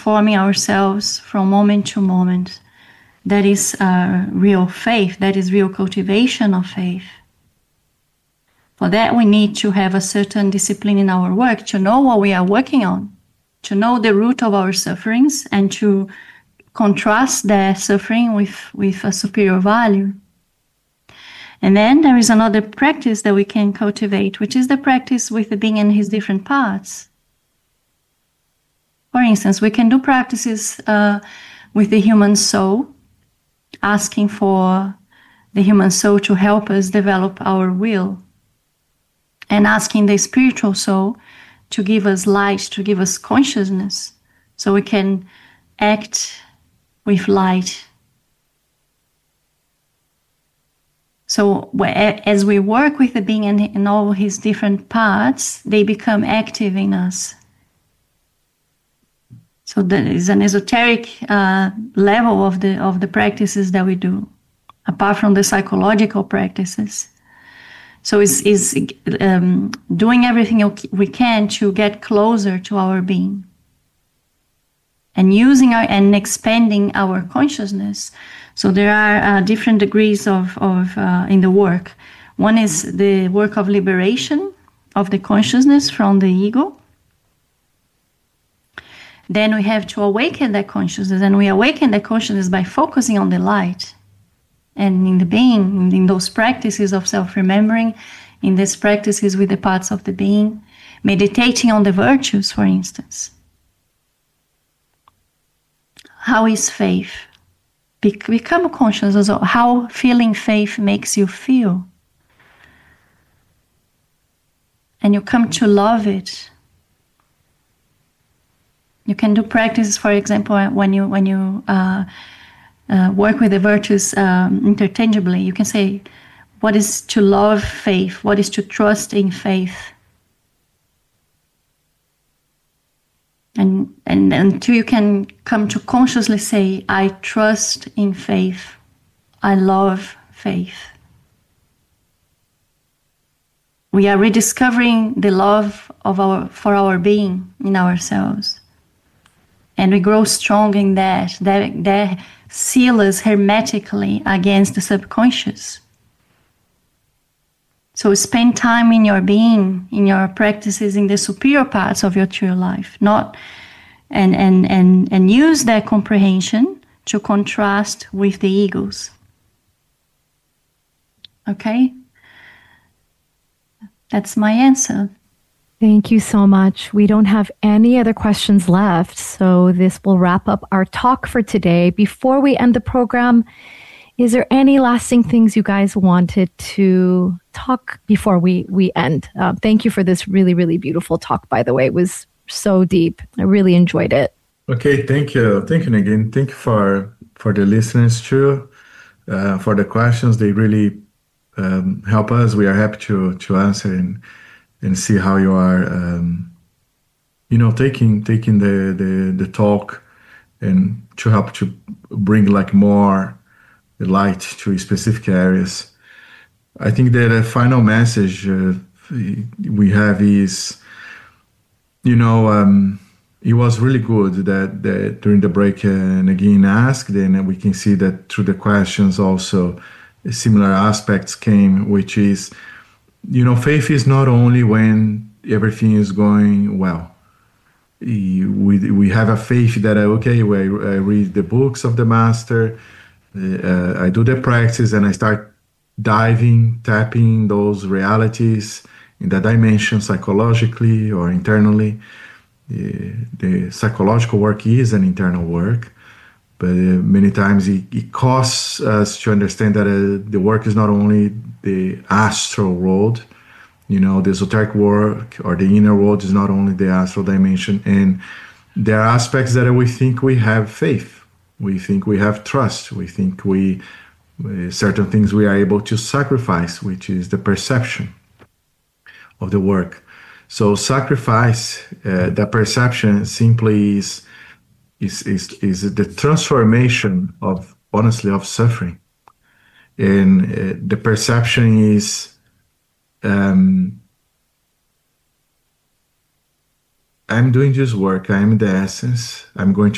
transforming ourselves from moment to moment. That is real faith. That is real cultivation of faith. For that, we need to have a certain discipline in our work, to know what we are working on, to know the root of our sufferings, and to contrast that suffering with a superior value. And then there is another practice that we can cultivate, which is the practice with the being in his different parts. For instance, we can do practices with the human soul, asking for the human soul to help us develop our will, and asking the spiritual soul to give us light, to give us consciousness, so we can act with light. So as we work with the being in all his different parts, they become active in us. So there is an esoteric level of the practices that we do, apart from the psychological practices. So it's doing everything we can to get closer to our being, and using and expanding our consciousness. So there are different degrees of in the work. One is the work of liberation of the consciousness from the ego. Then we have to awaken that consciousness, and we awaken that consciousness by focusing on the light. And in the being, in those practices of self-remembering, in these practices with the parts of the being, meditating on the virtues, for instance. How is faith? Become conscious of how feeling faith makes you feel. And you come to love it. You can do practices, for example, when you work with the virtues interchangeably. You can say, what is to love faith? What is to trust in faith? And until you can come to consciously say, I trust in faith. I love faith. We are rediscovering the love for our being in ourselves. And we grow strong in that seal us hermetically against the subconscious. So spend time in your being, in your practices, in the superior parts of your true life, and use that comprehension to contrast with the egos. Okay? That's my answer. Thank you so much. We don't have any other questions left, so this will wrap up our talk for today. Before we end the program, is there any lasting things you guys wanted to talk before we end? Thank you for this really, really beautiful talk, by the way. It was so deep. I really enjoyed it. Okay, thank you. Thank you, Negin. Thank you for the listeners too, for the questions. They really help us. We are happy to answer and see how you are, taking the talk and to help to bring like more light to specific areas. I think that the final message we have is, it was really good that during the break Negin asked, and we can see that through the questions also similar aspects came, which is, faith is not only when everything is going well. We have a faith that, I read the books of the master, I do the practice, and I start tapping those realities in the dimension psychologically or internally. The psychological work is an internal work, but many times it costs us to understand that the work is not only the astral world, the esoteric work or the inner world is not only the astral dimension. And there are aspects that we think we have faith, we think we have trust, we think certain things we are able to sacrifice, which is the perception of the work. So sacrifice, the perception simply is the transformation of, honestly, of suffering. And the perception is, I'm doing this work, I'm the essence, I'm going to